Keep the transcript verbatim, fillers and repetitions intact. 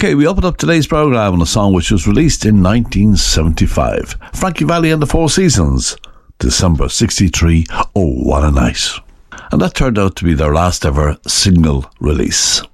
Okay, we open up today's programme on a song which was released in nineteen seventy-five. Frankie Valli and the Four Seasons, December sixty-three, Oh What a Night. And that turned out to be their last ever single release.